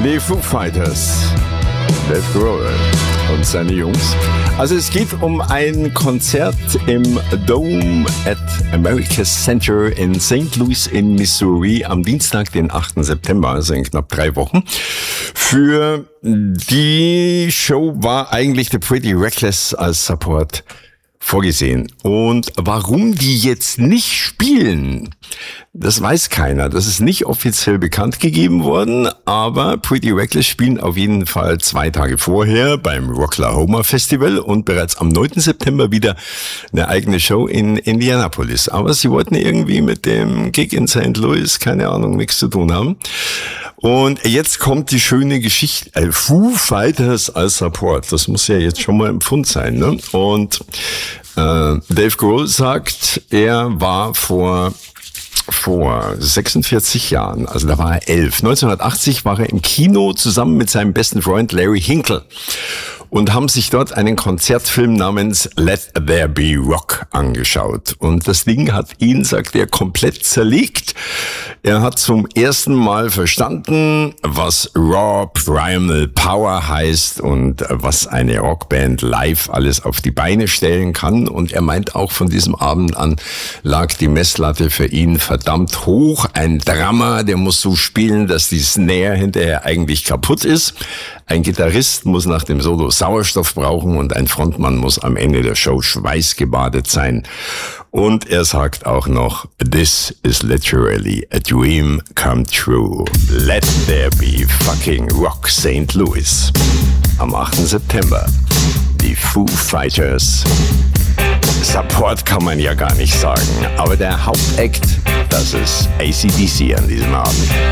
Die Foo Fighters, Dave Grohl und seine Jungs. Also es geht um ein Konzert im Dome at America's Center in St. Louis in Missouri am Dienstag, den 8. September, also in knapp 3 Wochen. Für die Show war eigentlich The Pretty Reckless als Support vorgesehen. Und warum die jetzt nicht spielen, das weiß keiner. Das ist nicht offiziell bekannt gegeben worden, aber Pretty Reckless spielen auf jeden Fall 2 Tage vorher beim Rocklahoma Festival und bereits am 9. September wieder eine eigene Show in Indianapolis. Aber sie wollten irgendwie mit dem Gig in St. Louis, keine Ahnung, nichts zu tun haben. Und jetzt kommt die schöne Geschichte, Foo Fighters als Support. Das muss ja jetzt schon mal im Pfund sein, ne? Und Dave Grohl sagt, er war vor 46 Jahren, also da war er 11. 1980 war er im Kino zusammen mit seinem besten Freund Larry Hinkle und haben sich dort einen Konzertfilm namens Let There Be Rock angeschaut. Und das Ding hat ihn, sagt er, komplett zerlegt. Er hat zum ersten Mal verstanden, was Raw Primal Power heißt und was eine Rockband live alles auf die Beine stellen kann. Und er meint auch, von diesem Abend an lag die Messlatte für ihn verdammt hoch. Ein Drummer, der muss so spielen, dass die Snare hinterher eigentlich kaputt ist. Ein Gitarrist muss nach dem Solo Sauerstoff brauchen und ein Frontmann muss am Ende der Show schweißgebadet sein. Und er sagt auch noch, this is literally a dream come true. Let there be fucking rock St. Louis. Am 8. September. Die Foo Fighters. Support kann man ja gar nicht sagen. Aber der Hauptakt, das ist AC/DC an diesem Abend.